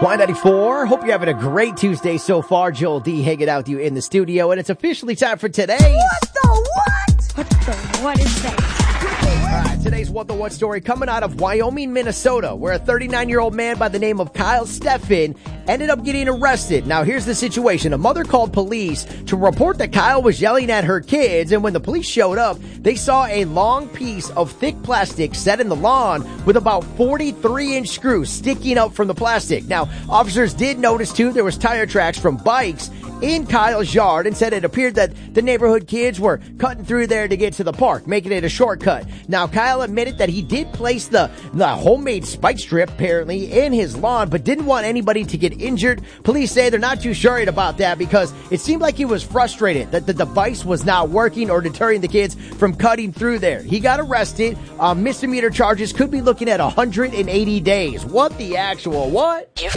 Y94. Hope you're having a great Tuesday so far. Joel D hanging out with you in the studio, and it's officially time for today's What is that? All right, today's What the What story coming out of Wyoming, Minnesota, where a 39-year-old man by the name of Kyle Steffen ended up getting arrested. Now, here's the situation. A mother called police to report that Kyle was yelling at her kids, and when the police showed up, they saw a long piece of thick plastic set in the lawn with about 43-inch screws sticking up from the plastic. Now, officers did notice, too, there was tire tracks from bikes in Kyle's yard and said it appeared that the neighborhood kids were cutting through there to get to the park, making it a shortcut. Now, Kyle admitted that he did place the homemade spike strip, apparently, in his lawn, but didn't want anybody to get injured. Police say they're not too sure about that because it seemed like he was frustrated that the device was not working or deterring the kids from cutting through there. He got arrested. Misdemeanor charges could be looking at 180 days. What the actual what?